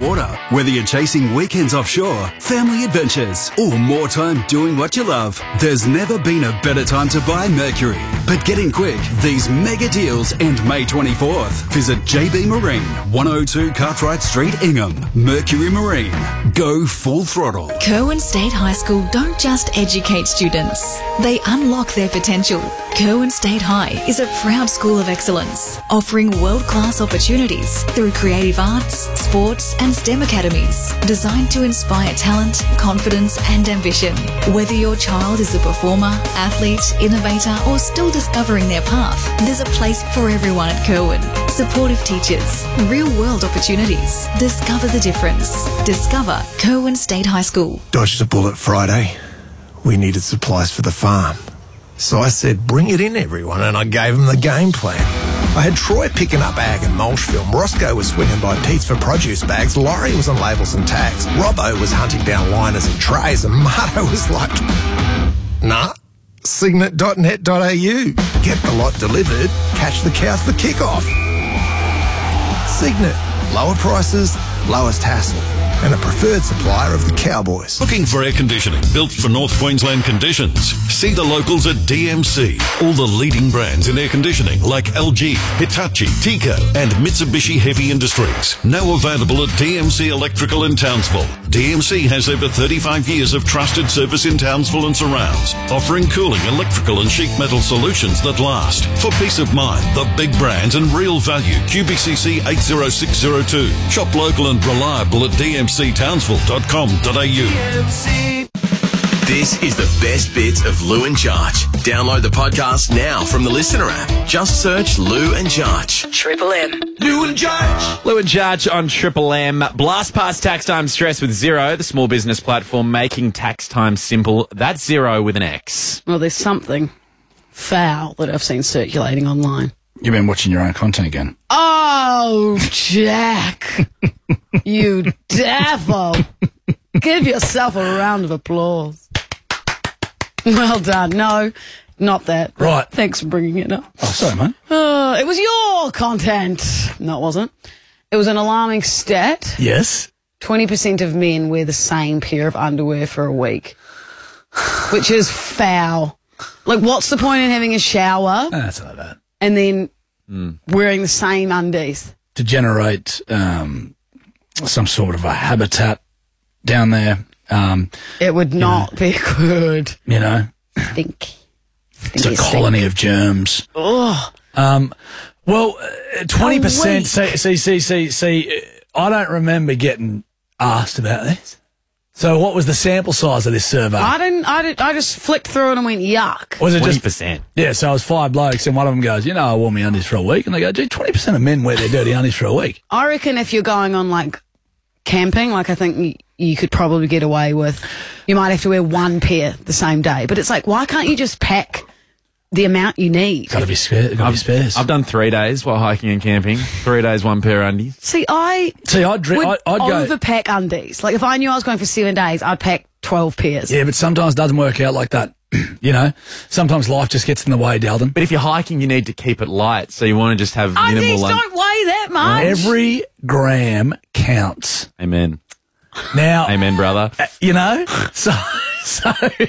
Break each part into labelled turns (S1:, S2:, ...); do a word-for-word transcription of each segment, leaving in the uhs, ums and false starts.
S1: water. Whether you're chasing weekends offshore, family adventures, or more time doing what you love, there's never been a better time to buy Mercury. But get in quick, these mega deals end May twenty-fourth. Visit J B Marine, one oh two Cartwright Street, Ingham. Mercury Marine. Go full throttle.
S2: Kerwin State High School don't just educate students, they unlock their potential. Kerwin State High is a proud school of excellence, offering world-class opportunities through creative arts, sports and STEM academies, designed to inspire talent, confidence and ambition. Whether your child is a performer, athlete, innovator or still discovering their path, there's a place for everyone at Kerwin. Supportive teachers, real-world opportunities. Discover the difference. Discover Kerwin State High School.
S3: Dodged a bullet Friday. We needed supplies for the farm. So I said, bring it in, everyone, and I gave them the game plan. I had Troy picking up ag and mulch film, Roscoe was swinging by Pete's for produce bags, Laurie was on labels and tags, Robbo was hunting down liners and trays, and Marto was like, nah, signet dot net dot a u. Get the lot delivered, catch the cows for kickoff. Signet, lower prices, lowest hassle, and a preferred supplier of the Cowboys.
S4: Looking for air conditioning built for North Queensland conditions? See the locals at D M C. All the leading brands in air conditioning like L G, Hitachi, Tico and Mitsubishi Heavy Industries. Now available at D M C Electrical in Townsville. D M C has over thirty-five years of trusted service in Townsville and surrounds, offering cooling, electrical and sheet metal solutions that last. For peace of mind, the big brands and real value. Q B C C eight oh six oh two. Shop local and reliable at d m c townsville dot com dot a u.
S5: This is the best bits of Lou and Jarch. Download the podcast now from the Listener app. Just search Lou and Jarch.
S6: Triple M.
S5: Lou and Jarch.
S7: Lou and Jarch on Triple M. Blast past tax time stress with Xero, the small business platform making tax time simple. That's Xero with an X.
S6: Well, there's something foul that I've seen circulating online.
S8: You've been watching your own content again.
S6: Oh, Jack. You devil. Give yourself a round of applause. Well done. No, not that.
S8: Right.
S6: Thanks for bringing it up.
S8: Oh, sorry, mate.
S6: Uh, it was your content. No, it wasn't. It was an alarming stat.
S8: Yes.
S6: twenty percent of men wear the same pair of underwear for a week, which is foul. Like, what's the point in having a shower?
S8: No, that's not bad.
S6: And then
S7: mm.
S6: wearing the same undies?
S8: To generate um, some sort of a habitat down there. Um,
S6: it would not know, be good.
S8: You know?
S6: Stink.
S8: It's a colony stink. of germs.
S6: Oh.
S8: Um, well, uh, twenty percent, see, see, see, see, see, I don't remember getting asked about this. So what was the sample size of this survey?
S6: I didn't, I didn't, I just flicked through it and went, yuck.
S8: Was it
S7: twenty
S8: just
S7: percent?
S8: Yeah, so it was five blokes and one of them goes, you know, I wore my undies for a week. And they go, gee, twenty percent of men wear their dirty undies for a week.
S6: I reckon if you're going on, like, camping, like, I think you, you could probably get away with, you might have to wear one pair the same day. But it's like, why can't you just pack the amount you need?
S8: Got to be spare. Got to be spares.
S7: I've done three days while hiking and camping. Three days, one pair of undies.
S6: See, I
S8: see. I'd, dri-
S6: would
S8: I'd, I'd go
S6: overpack undies. Like if I knew I was going for seven days, I'd pack twelve pairs.
S8: Yeah, but sometimes it doesn't work out like that. You know, sometimes life just gets in the way, Dalton.
S7: But if you're hiking, you need to keep it light, so you want to just have minimal.
S6: Undies don't weigh that much.
S8: Every gram counts.
S7: Amen.
S8: Now,
S7: amen, brother.
S8: Uh, you know, so so.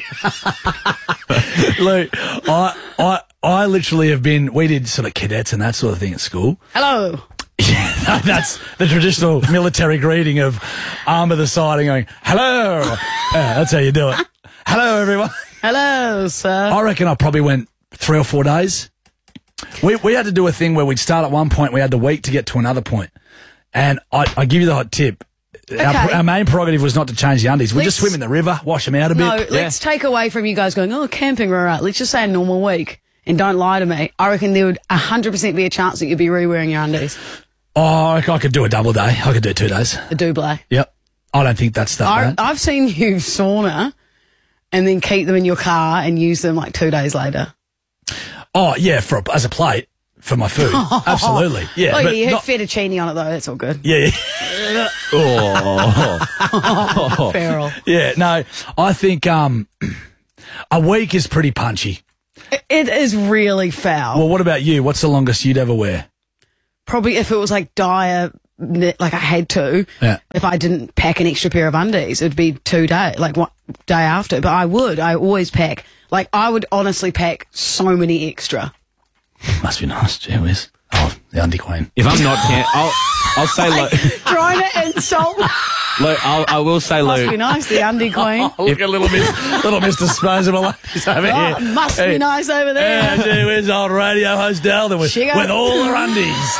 S8: Look, I I I literally have been. We did sort of cadets and that sort of thing at school.
S6: Hello.
S8: Yeah, that's the traditional military greeting of arm of the side and going, hello. Yeah, that's how you do it. Hello, everyone.
S6: Hello, sir.
S8: I reckon I probably went three or four days. We we had to do a thing where we'd start at one point, we had the week to get to another point. And I, I give you the hot tip.
S6: Okay.
S8: Our, our main prerogative was not to change the undies. We'd just swim in the river, wash them out a bit.
S6: No,
S8: yeah.
S6: let's take away from you guys going, oh, camping, right, right. Let's just say a normal week. And don't lie to me. I reckon there would one hundred percent be a chance that you'd be re-wearing your undies.
S8: Oh, I could do a double day. I could do two days.
S6: A double.
S8: Yep. I don't think that's that
S6: I,
S8: bad.
S6: I've seen you sauna and then keep them in your car and use them like two days later.
S8: Oh, yeah, for a, as a plate for my food. Absolutely. Yeah.
S6: Oh, yeah,
S8: but
S6: you had
S8: not,
S6: fettuccine on it, though. That's all good.
S8: Yeah, yeah.
S7: oh.
S6: oh. Feral.
S8: Yeah, no, I think um, a week is pretty punchy.
S6: It is really foul.
S8: Well, what about you? What's the longest you'd ever wear?
S6: Probably if it was like dire like I had to,
S8: Yeah.
S6: if I didn't pack an extra pair of undies, it'd be two days, like one day after. But I would, I always pack. Like I would honestly pack so many extra.
S8: Must be nice, gee whiz. Oh, the undie queen.
S7: If I'm not, can- I'll I'll say Lou.
S6: Trying to insult.
S7: Lou I'll, I will say
S6: Must
S7: Lou.
S6: be nice, the undie queen.
S8: Oh, look at little Miss, little Mister Disposable. He's over
S6: Oh,
S8: here.
S6: must
S8: Hey.
S6: be nice over there.
S8: Yeah, gee whiz, old radio host Dalton with,
S6: She got-
S8: with all her undies.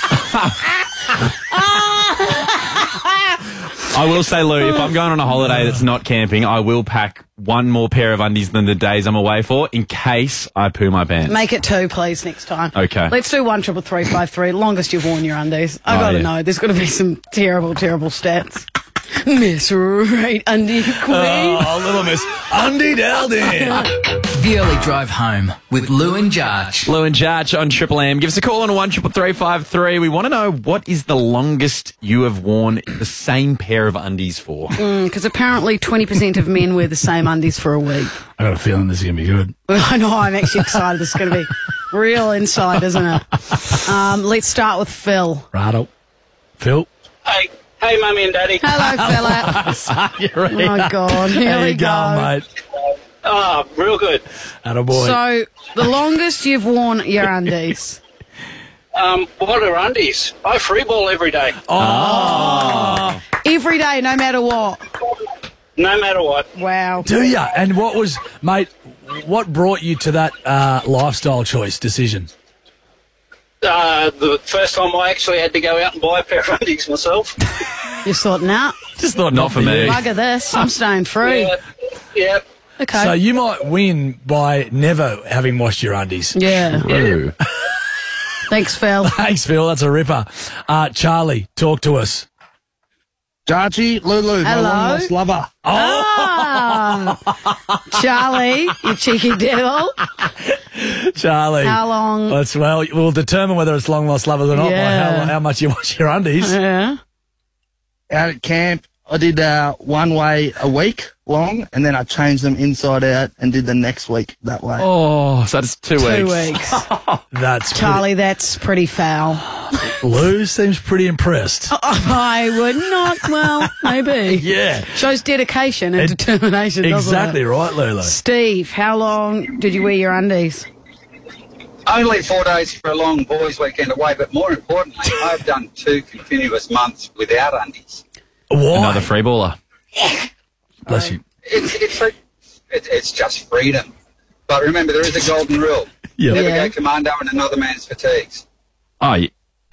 S7: I will say, Lou, if I'm going on a holiday that's not camping, I will pack one more pair of undies than the days I'm away for in case I poo my pants.
S6: Make it two, please, next time.
S7: Okay.
S6: Let's do one triple three five three. Longest you've worn your undies. I
S7: Oh,
S6: gotta
S7: yeah.
S6: know. There's got to be some terrible, terrible stats. Miss Right Undie Queen.
S8: Oh, little Miss Undie Dalton.
S9: The Early Drive Home with Lou and Jarch.
S7: Lou and Jarch on Triple M. Give us a call on one triple three five three. We want to know what is the longest you have worn the same pair of undies for.
S6: Because apparently twenty percent of men wear the same undies for a week.
S8: I got a feeling this is going to be good.
S6: I know, I'm actually excited. This is going to be real inside, isn't it? Um, let's start with Phil.
S8: Righto. Phil?
S10: Hey, hey, mummy and daddy.
S6: Hello, fella.
S8: You're ready.
S6: Oh, God. Here
S8: How
S6: we
S8: you
S6: go.
S8: going, mate?
S10: Oh, real good.
S8: Attaboy.
S6: So, the longest you've worn your undies.
S10: Um, what are undies? I freeball every day,
S8: oh.
S6: Every day, no matter what.
S10: no matter what.
S6: Wow.
S8: Do ya? And what was, mate, what brought you to that uh, lifestyle choice decision?
S10: Uh, the first time I actually had to go out and buy a pair of undies myself.
S6: You thought, nah,
S7: Just thought not for me.
S6: bugger this. I'm staying free.
S10: Yeah, yeah.
S6: Okay.
S8: So you might win by never having washed your undies.
S6: yeah.
S7: True.
S6: Thanks, Phil.
S8: Thanks, Phil. That's a ripper. Uh, Charlie, talk to us.
S11: Jarchi, Lulu, my
S6: Hello.
S11: long lost lover.
S6: Ah, Charlie, you cheeky devil.
S8: Charlie.
S6: How long?
S8: That's, well, we'll determine whether it's long lost lovers or not
S6: Yeah.
S8: by how, how much you wash your undies.
S6: Yeah.
S11: Out at camp, I did uh, one way a week long, and then I changed them inside out and did the next week that way.
S7: Oh, so that's two,
S6: Two
S7: weeks.
S6: weeks.
S8: That's
S6: Charlie, that's pretty foul.
S8: pretty, Lou seems pretty impressed.
S6: I would not. Well, maybe.
S8: Yeah.
S6: Shows dedication and
S8: It-
S6: determination, doesn't
S8: Exactly
S6: it?
S8: right, Lulu.
S6: Steve, how long did you wear your undies?
S12: Only four days for a long boys' weekend away, but more importantly, I've done two continuous months without undies.
S8: Why?
S7: Another free baller.
S8: Bless you.
S12: It's it's a, it, it's just freedom. But remember, there is a golden rule:
S8: Yeah.
S12: never
S6: Yeah.
S12: go commando in another man's fatigues.
S7: Oh, yeah.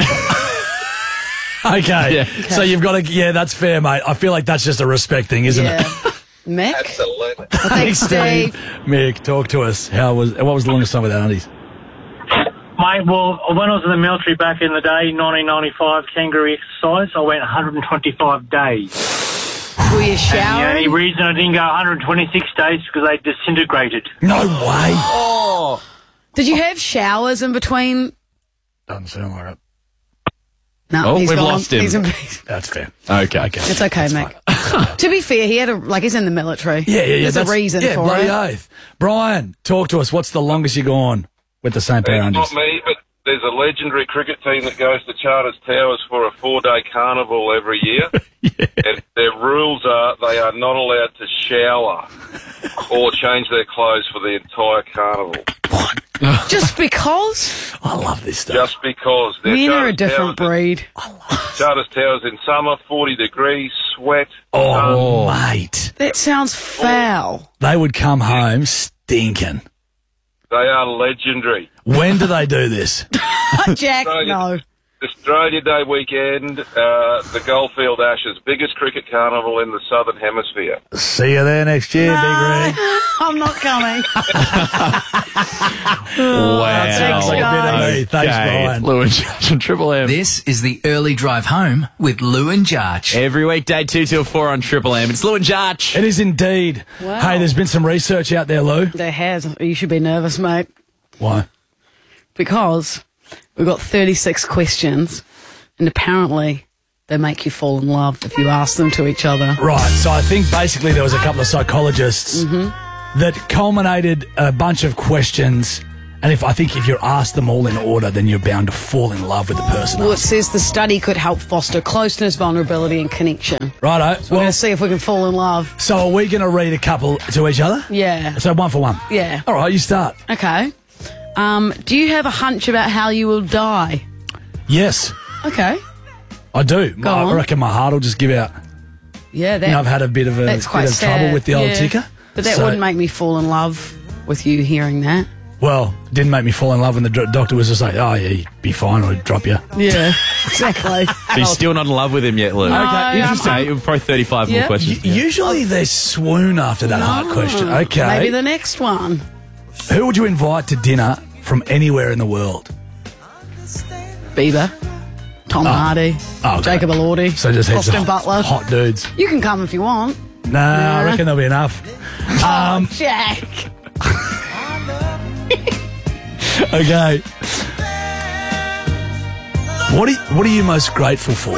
S8: Okay.
S7: Yeah.
S8: So you've got to, yeah, that's fair, mate. I feel like that's just a respect thing, isn't
S6: yeah.
S8: it?
S6: Mick?
S12: Absolutely.
S6: Thanks, Steve.
S8: Mick, talk to us. How was, what was the longest time without undies?
S13: Mate, well, when I was in the military back in the day, nineteen ninety-five, kangaroo exercise, I went one hundred twenty-five days.
S6: Were you
S13: And the
S6: showering?
S13: only reason I didn't go one hundred twenty-six days is because they disintegrated.
S8: No way.
S6: Did you have showers in between?
S8: Doesn't sound like it.
S6: No,
S7: Oh,
S6: he's
S7: we've
S6: gone.
S7: lost him.
S6: He's in-
S8: That's fair.
S7: Okay.
S8: Okay.
S6: It's okay, Mick. To be fair, he had a, like, he's in the military.
S8: Yeah, yeah, yeah.
S6: There's a
S8: that's-
S6: reason
S8: yeah,
S6: for
S8: bloody
S6: it.
S8: oath. Brian, talk to us. What's the longest you've gone with the same pair of
S14: It's
S8: undies?
S14: not me, but there's a legendary cricket team that goes to Charters Towers for a four-day carnival every year. And their rules are they are not allowed to shower or change their clothes for the entire carnival.
S6: Just because?
S8: I love this stuff.
S14: Just because. they're
S6: Men are a
S14: Charters
S6: different
S14: Towers-
S6: breed.
S14: Charters Towers in summer, forty degrees, sweat.
S8: Oh,
S14: sun.
S8: mate.
S6: That sounds foul.
S8: They would come home stinking.
S14: They are legendary.
S8: When do they do this?
S6: Jack,
S14: Australia-
S6: no.
S14: Australia Day weekend, uh, the Goldfield Ashes, biggest cricket carnival in the Southern Hemisphere.
S8: See you there next year, Big Rig.
S6: I'm not coming.
S7: Wow.
S6: Thanks,
S8: like a bit of
S6: guys.
S8: me. Thanks, Brian.
S7: Lou and Jarch on Triple M.
S9: This is the Early Drive Home with Lou and Jarch.
S7: Every weekday, two till four on Triple M. It's Lou and Jarch.
S8: It is indeed.
S6: Wow.
S8: Hey, there's been some research out there, Lou.
S6: There has. You should be nervous, mate.
S8: Why?
S6: Because we've got thirty-six questions, and apparently they make you fall in love if you ask them to each other.
S8: Right, so I think basically there was a couple of psychologists
S6: Mm-hmm.
S8: that culminated a bunch of questions And if I think if you're asked them all in order, then you're bound to fall in love with the person.
S6: Well, it says the study could help foster closeness, vulnerability, and connection.
S8: Righto.
S6: So we're going to see if we can fall in love.
S8: So are we going to read a couple to each other?
S6: Yeah.
S8: So one for one.
S6: Yeah.
S8: All right, you start.
S6: Okay. Um, do you have a hunch about how you will die?
S8: Yes,
S6: Okay.
S8: I do.
S6: Go
S8: I
S6: on.
S8: reckon my heart will just give out.
S6: Yeah, that,
S8: You know, I've had a bit of a
S6: that's quite
S8: bit of
S6: sad.
S8: trouble with the old
S6: Yeah.
S8: ticker.
S6: But that
S8: So-
S6: wouldn't make me fall in love with you hearing that.
S8: Well, it didn't make me fall in love when the do- doctor was just like, oh, yeah, you'd be fine or he'd drop you.
S6: Yeah, exactly.
S7: So you're still not in love with him yet, Lou?
S6: No,
S8: Okay, interesting.
S7: Okay, probably thirty-five
S6: Yeah.
S7: more questions.
S8: U- Usually they swoon after that hard question. Okay.
S6: Maybe the next one.
S8: Who would you invite to dinner from anywhere in the world?
S6: Bieber, Tom Hardy,
S8: Oh, okay.
S6: Jacob Elordi,
S8: So just heads
S6: Austin
S8: of
S6: Butler.
S8: hot dudes.
S6: You can come if you want.
S8: Nah, I
S6: Yeah.
S8: reckon there'll be enough. Um,
S6: Jack.
S8: okay. What are, you, what are you most grateful for?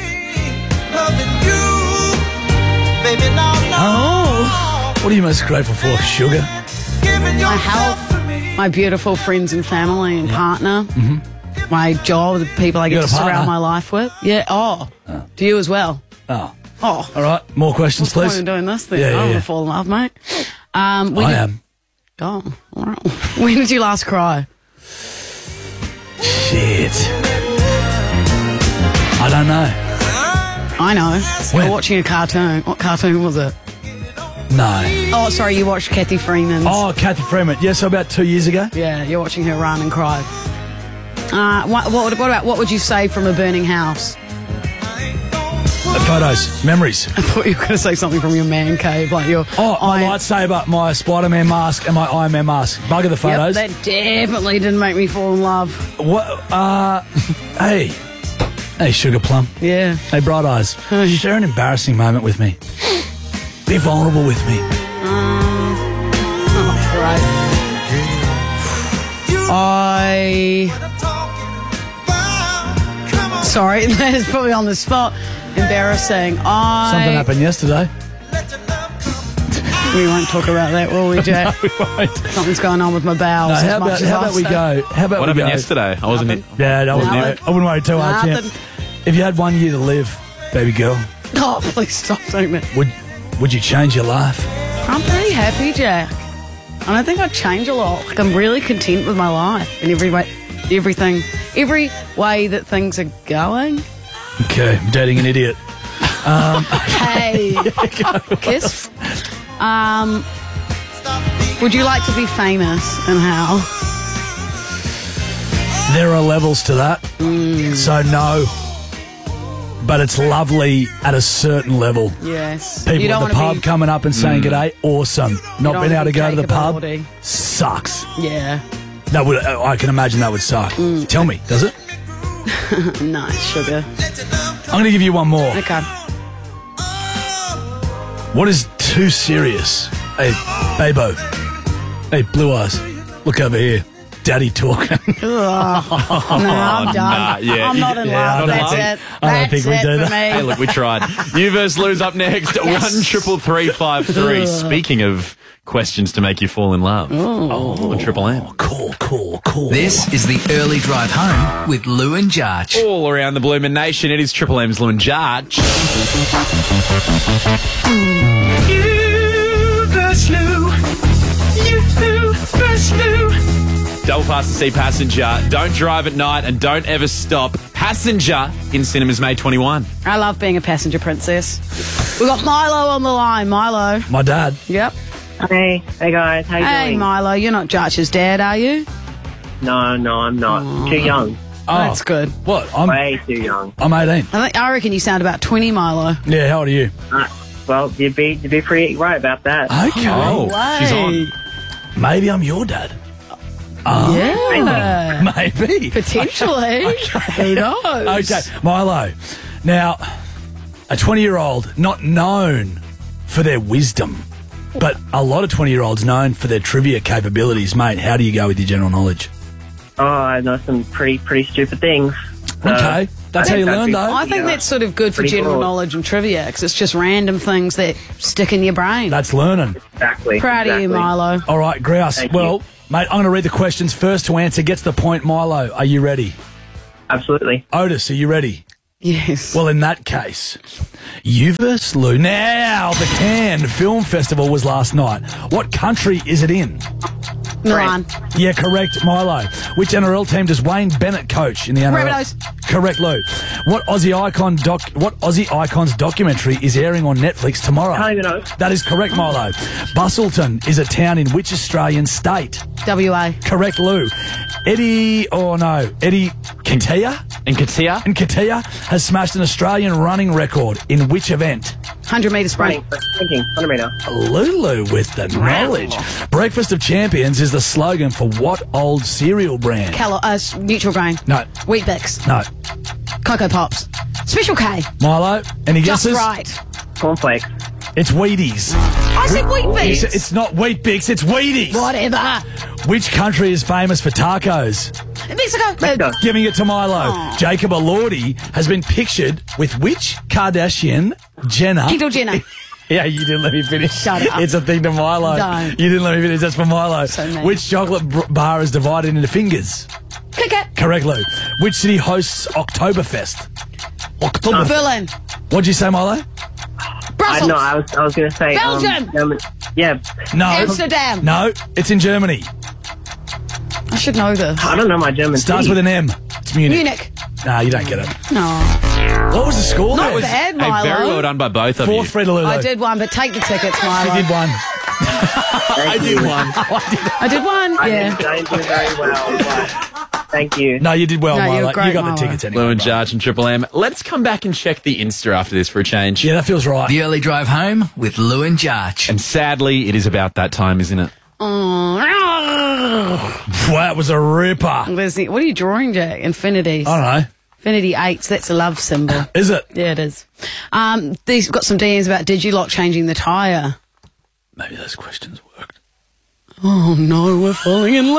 S6: Oh.
S8: What are you most grateful for, sugar?
S6: My health, my beautiful friends and family and partner, my job, the people I
S8: You
S6: get
S8: got
S6: to
S8: a
S6: surround
S8: partner?
S6: my life with. Yeah. Oh. Do you as well?
S8: Oh.
S6: Oh.
S8: All right, more questions,
S6: What's
S8: please.
S6: the point in doing this then?
S8: Yeah,
S6: I
S8: yeah,
S6: don't
S8: yeah.
S6: want to fall in love, mate. Um, when
S8: I
S6: did-
S8: am.
S6: Oh, all right. When did you last cry?
S8: Shit. I don't know.
S6: I know.
S8: When?
S6: We're watching a cartoon. What cartoon was it?
S8: No.
S6: Oh, sorry, you watched Kathy Freeman's.
S8: Oh, Kathy Freeman. Yeah, so about two years ago.
S6: Yeah, you're watching her run and cry. Uh, what, what, what about, what would you say from a burning house?
S8: Uh, photos, memories.
S6: I thought you were going to say something from your man cave, like your
S8: Oh, my
S6: Iron-
S8: lightsaber, my Spider-Man mask, and my Iron Man mask. Bugger the
S6: Yep,
S8: photos.
S6: that definitely didn't make me fall in love.
S8: What? Uh, hey, hey, Sugar Plum.
S6: Yeah.
S8: Hey, Bright Eyes. Share an embarrassing moment with me. Be vulnerable with me.
S6: Oh, right. I. Sorry, that is probably on the spot. Embarrassing. I.
S8: Something happened yesterday.
S6: We won't talk about that, will we, Jack?
S8: we won't.
S6: Something's going on with my bowels.
S8: No,
S6: as
S8: how
S6: much
S8: about
S6: as
S8: how
S6: I
S8: about we
S6: say.
S8: go? How about
S7: What
S8: we
S7: happened
S8: go?
S7: yesterday? I wasn't in.
S8: Yeah, I wouldn't,
S6: Nothing.
S8: I wouldn't worry too hard, champ.
S6: Nothing.
S8: If you had one year to live, baby girl,
S6: Oh, please stop saying that.
S8: would would you change your life?
S6: I'm pretty happy, Jack. I don't think I'd change a lot. Like, I'm really content with my life in every way, everything, every way that things are going.
S8: Okay, I'm dating an idiot. Um,
S6: Hey, kiss. Um, would you like to be famous, and how?
S8: there are levels to that,
S6: Mm.
S8: so no. But it's lovely at a certain level.
S6: Yes.
S8: People
S6: You don't
S8: at the
S6: wanna
S8: pub
S6: be-
S8: coming up and saying g'day, awesome. Not
S6: don't
S8: being
S6: wanna
S8: able to
S6: be
S8: go to the
S6: Jacob
S8: pub
S6: Elordi.
S8: sucks.
S6: Yeah.
S8: That would I can imagine that would suck.
S6: Mm.
S8: Tell me, does it?
S6: Nice, sugar.
S8: I'm going to give you one more.
S6: Okay.
S8: What is too serious? Hey, Babo. Hey, Blue Eyes. Look over here. Daddy talking.
S6: Ugh. no, I'm done.
S7: nah, yeah,
S6: I'm
S7: you-
S6: not in
S8: yeah,
S6: love.
S8: I don't
S6: That's
S8: think-
S6: it.
S8: I don't
S6: That's
S8: think we
S6: it
S8: do
S6: for
S8: that.
S6: me.
S7: Hey, look, we tried. You versus Lou's up next. One triple three five three. Speaking of questions to make you fall in love. Oh, Triple M.
S8: Cool, cool, cool.
S9: This is the early drive home with Lou and Jarch.
S7: All around the Bloomin' Nation, it is Triple M's Lou and Jarch.
S15: You versus Lou. You versus Lou.
S7: Double fast to see Passenger. Don't drive at night and don't ever stop. Passenger in cinemas May twenty-first.
S6: I love being a passenger princess. We got Milo on the line. Milo.
S8: My dad.
S6: Yep.
S16: Hey, hey guys, how you
S6: Hey,
S16: doing?
S6: Milo. You're not Jarch's dad, are you?
S16: No, no, I'm not. Too young.
S8: Oh,
S6: That's good.
S8: What? I'm
S16: Way too young.
S8: I'm eighteen.
S6: I think I reckon you sound about twenty, Milo.
S8: Yeah, how old are you?
S16: Uh, well, you'd be you'd be pretty right about that.
S8: Okay.
S7: Oh, she's on.
S8: Maybe I'm your dad.
S6: Yeah.
S8: Maybe.
S6: Potentially. Who knows?
S8: Okay, Milo. Now, a twenty-year-old not known for their wisdom, but a lot of twenty-year-olds known for their trivia capabilities. Mate, how do you go with your general knowledge?
S16: Oh, I know some pretty pretty stupid things. So
S8: Okay, that's
S16: I
S8: how you
S16: think that'd
S8: learn,
S16: be-
S8: though.
S6: I think
S16: Yeah.
S6: that's sort of good for
S16: Pretty
S6: general
S16: broad.
S6: knowledge and trivia because it's just random things that stick in your brain.
S8: That's learning.
S16: Exactly.
S6: Proud
S16: exactly.
S6: of you, Milo.
S8: All right, Grouse.
S16: Thank
S8: well, Mate, I'm going to read the questions. First to answer gets the point. Milo, are you ready?
S16: Absolutely.
S8: Otis, are you ready?
S6: Yes.
S8: Well, in that case, you versus Lou. Now, the Cannes Film Festival was last night. What country is it in?
S6: Milan.
S8: Yeah, correct, Milo. Which N R L team does Wayne Bennett coach in the N R L?
S6: Rabbitohs.
S8: Correct, Lou. What Aussie icon doc? What Aussie Icons documentary is airing on Netflix tomorrow?
S16: Can't even know.
S8: That is correct, Milo. Bustleton is a town in which Australian state?
S6: W A.
S8: Correct, Lou. Eddie, oh no, Eddie Katia?
S7: And Katia?
S8: And Katia has smashed an Australian running record in which event?
S6: one hundred metre sprint.
S16: Thinking, one hundred metre.
S8: Lulu with the knowledge. Breakfast of Champions is the slogan for what old cereal brand?
S6: Kello- uh, s- neutral grain.
S8: No.
S6: Wheat Bix.
S8: No.
S6: Cocoa Pops. Special K.
S8: Milo, any
S6: Just
S8: guesses?
S6: right.
S16: Cornflakes.
S8: It's Wheaties.
S6: I said Wheat
S8: It's,
S6: Bix.
S8: it's not Wheat Bix, it's Wheaties.
S6: Whatever.
S8: Which country is famous for tacos?
S6: Mexico.
S16: Mexico.
S6: Uh,
S8: Giving it to Milo.
S6: Aw.
S8: Jacob Elordi has been pictured with which Kardashian Jenner?
S6: Kendall Jenner.
S8: Yeah, you didn't let me finish.
S6: Shut up.
S8: It's a thing to Milo.
S6: Don't.
S8: You didn't let me finish. That's for Milo.
S6: So mean.
S8: Which chocolate br- bar is divided into fingers?
S6: Kit Kat.
S8: Correct, Lou. Which city hosts Oktoberfest? Oktoberfest.
S6: Berlin.
S8: What'd you say, Milo?
S16: I
S6: Brussels.
S16: know. I was. I was going to say.
S6: Belgium.
S16: Um, German- yeah.
S8: No.
S6: Amsterdam.
S8: No, it's in Germany.
S6: I should know this.
S16: I don't know my German.
S8: Starts
S16: city.
S8: with an M. It's Munich.
S6: Munich.
S8: Nah, you don't get it.
S6: No.
S8: What was the score?
S6: Not
S8: there?
S6: bad,
S7: Hey,
S6: Milo.
S7: very well done by both of
S8: Fourth
S7: you.
S8: Fred Lulu.
S6: I did one, but take the tickets, Milo.
S8: She did one.
S7: I did one.
S6: I did one.
S16: I
S6: Yeah.
S16: didn't, I didn't do very well, but thank you.
S8: No, you did well,
S6: No, you
S8: Milo.
S6: were great,
S8: you got
S6: Milo.
S8: the tickets anyway.
S7: Lou and Jarch and Triple M. Let's come back and check the Insta after this for a change.
S8: Yeah, that feels right.
S9: The early drive home with Lou and Jarch.
S7: And sadly, it is about that time, isn't it?
S6: Oh.
S8: That was a ripper.
S6: Where's the- what are you drawing, Jack? Infinities.
S8: I don't know.
S6: Infinity eights. That's a love symbol.
S8: Is it?
S6: Yeah, it is. Um, these got some D Ms about Digilock changing the tyre.
S8: Maybe those questions worked.
S6: Oh no, we're falling in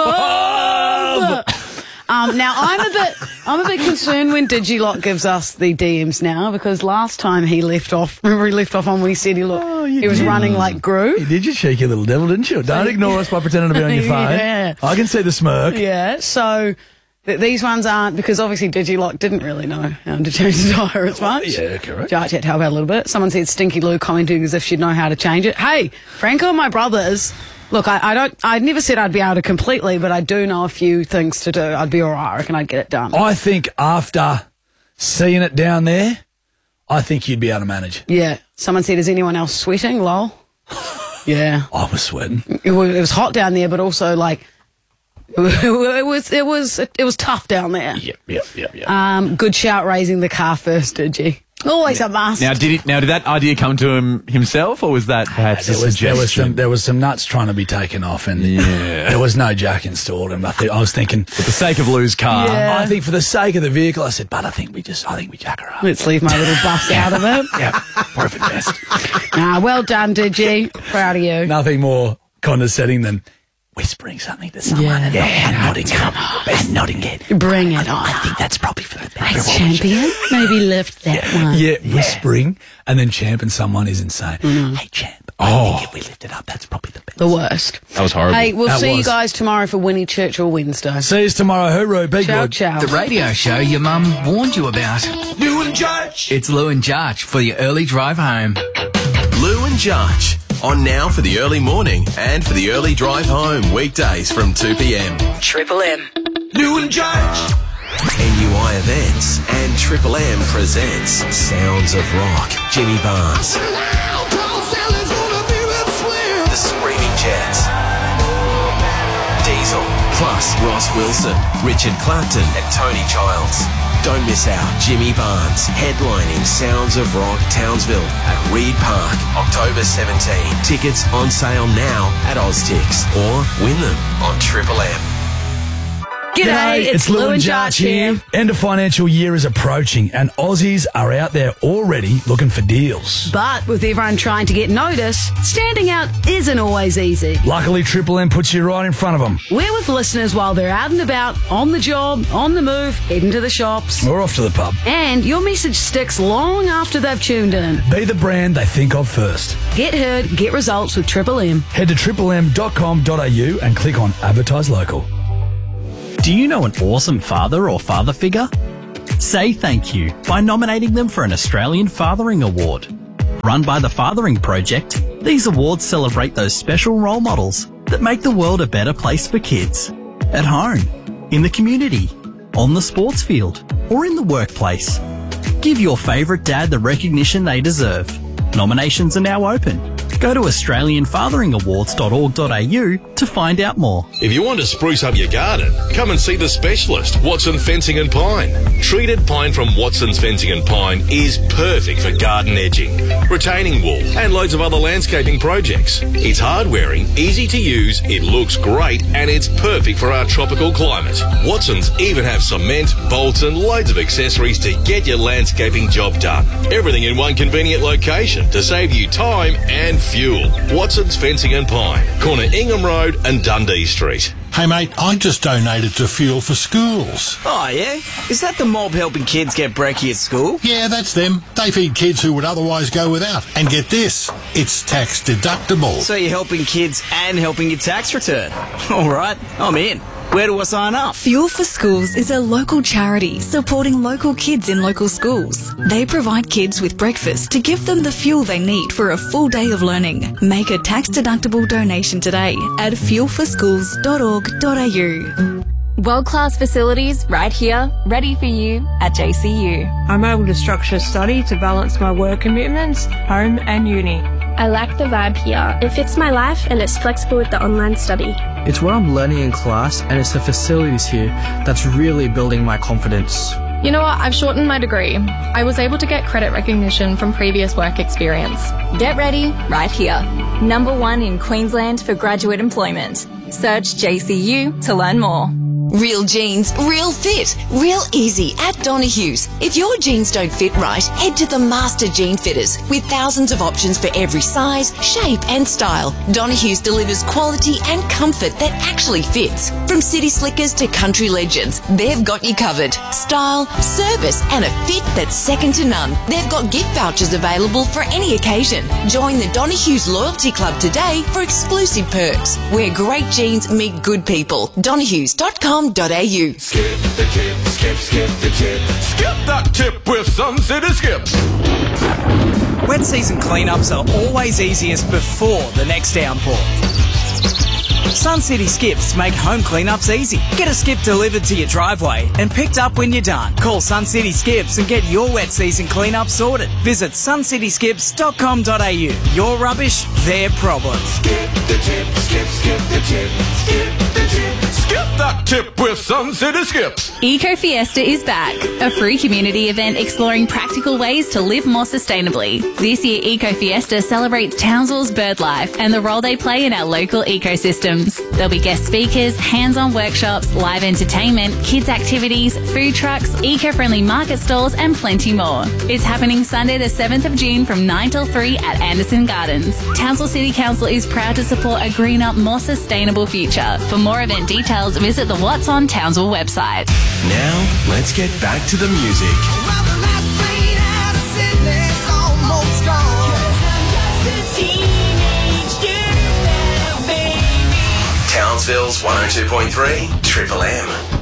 S6: love. um, now I'm a bit, I'm a bit concerned when Digilock gives us the D Ms now because last time he left off. Remember he left off on when he said he looked,
S8: Oh, you
S6: he was
S8: did.
S6: running like Gru.
S8: You did, you cheeky little devil, didn't you? Don't ignore us by pretending to be on your phone.
S6: Yeah.
S8: I can see the smirk.
S6: Yeah, so th- these ones aren't because obviously Digilock didn't really know how to change the tyre as much.
S8: Yeah, correct.
S6: Jarch had to help out a little bit. Someone said Stinky Lou commenting as if she'd know how to change it. Hey, Franco and my brothers. Look, I, I don't. I never said I'd be able to completely, but I do know a few things to do. I'd be all right. I reckon I'd get it done.
S8: I think after seeing it down there, I think you'd be able to manage.
S6: Yeah. Someone said, "Is anyone else sweating?" Lol. Yeah.
S8: I was sweating.
S6: It was, it was hot down there, but also like it was. It was. It was, it was tough down there.
S8: Yep, yep, yep, yep.
S6: Um, good shout raising the car first, did you? Always a must.
S7: Now, did it, now did that idea come to him himself, or was that perhaps
S8: There
S7: a
S8: was, there, was
S7: suggestion?
S8: some, there was some nuts trying to be taken off, and
S7: Yeah.
S8: there was no jack installed. And I, think, I was thinking,
S7: For the sake of Lou's car.
S6: Yeah.
S8: I think for the sake of the vehicle, I said, but I think we just, I think we jack her up.
S6: Let's leave my little bus out of it.
S8: Yeah, perfect best.
S6: Nah, well done, Digi. Proud of you.
S8: Nothing more condescending than whispering something to someone
S6: Yeah.
S8: and, and nodding, and nodding it.
S6: Bring it on.
S8: I think that's probably for the better.
S6: Hey, champion. Maybe lift that one.
S8: Yeah, whispering and then champing someone is insane. Hey, champ. I
S7: Oh.
S8: think if we lift it up, that's probably the best.
S6: The worst.
S7: That was horrible.
S6: Hey, we'll
S8: That
S6: see you
S8: was.
S6: guys tomorrow for Winnie Churchill Wednesday.
S8: See you tomorrow. Hooroo. Be
S6: Ciao,
S8: good.
S6: ciao.
S9: The radio show your mum warned you about.
S3: Lou and Jarch.
S9: It's Lou and Jarch for your early drive home.
S5: Lou and Jarch. On now for the early morning and for the early drive home. Weekdays from two p.m.
S9: Triple M.
S3: Lou and Jarch.
S5: N U I Events and Triple M presents Sounds of Rock. Jimmy Barnes. The Screaming Jets. Diesel. Plus Ross Wilson, Richard Clapton and Tony Childs. Don't miss out. Jimmy Barnes headlining Sounds of Rock Townsville at Reed Park, October seventeenth. Tickets on sale now at Oztix or win them on Triple M.
S6: G'day, it's Lou and Jarch here.
S8: End of financial year is approaching and Aussies are out there already looking for deals.
S6: But with everyone trying to get noticed, standing out isn't always easy.
S8: Luckily, Triple M puts you right in front of them.
S6: We're with listeners while they're out and about, on the job, on the move, heading to the shops.
S8: Or off to the pub.
S6: And your message sticks long after they've tuned in.
S8: Be the brand they think of first.
S6: Get heard, get results with Triple M.
S8: Head to triple m dot com dot a u and click on Advertise Local.
S17: Do you know an awesome father or father figure? Say thank you by nominating them for an Australian Fathering Award. Run by the Fathering Project, these awards celebrate those special role models that make the world a better place for kids. At home, in the community, on the sports field, or in the workplace. Give your favourite dad the recognition they deserve. Nominations are now open. Go to australian fathering awards dot org dot a u to find out more.
S4: If you want to spruce up your garden, come and see the specialist, Watson Fencing and Pine. Treated pine from Watson's Fencing and Pine is perfect for garden edging, retaining wall, and loads of other landscaping projects. It's hard-wearing, easy to use, it looks great, and it's perfect for our tropical climate. Watson's even have cement, bolts, and loads of accessories to get your landscaping job done. Everything in one convenient location to save you time and fuel. Watson's Fencing and Pine, corner Ingham Road and Dundee Street.
S18: Hey mate, I just donated to Fuel for Schools.
S9: Oh yeah? Is that the mob helping kids get brekkie at school?
S18: Yeah, that's them. They feed kids who would otherwise go without. And get this, it's tax deductible.
S9: So you're helping kids and helping your tax return. Alright, I'm in. Where do I sign up?
S2: Fuel for Schools is a local charity supporting local kids in local schools. They provide kids with breakfast to give them the fuel they need for a full day of learning. Make a tax-deductible donation today at fuel for schools dot org dot a u.
S19: World-class facilities right here, ready for you at J C U.
S20: I'm able to structure study to balance my work commitments, home and uni.
S21: I like the vibe here. It fits my life and it's flexible with the online study.
S22: It's what I'm learning in class and it's the facilities here that's really building my confidence.
S23: You know what? I've shortened my degree. I was able to get credit recognition from previous work experience.
S19: Get ready right here. Number one in Queensland for graduate employment. Search J C U to learn more.
S24: Real jeans, real fit, real easy at Donahue's. If your jeans don't fit right, head to the Master Jean Fitters with thousands of options for every size, shape and style. Donahue's delivers quality and comfort that actually fits. From city slickers to country legends, they've got you covered. Style, service and a fit that's second to none. They've got gift vouchers available for any occasion. Join the Donahue's Loyalty Club today for exclusive perks. Where great jeans meet good people. donahues dot com dot a u.
S15: Skip the tip, skip, skip the tip. Skip that tip with Sun City Skips.
S9: Wet season cleanups are always easiest before the next downpour. Sun City Skips make home cleanups easy. Get a skip delivered to your driveway and picked up when you're done. Call Sun City Skips and get your wet season cleanup sorted. Visit sun city skips dot com dot a u. Your rubbish, their problem.
S15: Skip the tip, skip, skip the tip, skip the tip. Skip that tip with Sun City Skips.
S25: Eco Fiesta is back, a free community event exploring practical ways to live more sustainably. This year, Eco Fiesta celebrates Townsville's bird life and the role they play in our local ecosystems. There'll be guest speakers, hands-on workshops, live entertainment, kids activities, food trucks, eco-friendly market stalls and plenty more. It's happening Sunday the seventh of June from nine till three at Anderson Gardens. Townsville City Council is proud to support a greener, more sustainable future. For more event details, visit the What's on Townsville website.
S5: Now, let's get back to the music. Townsville's one oh two point three Triple M.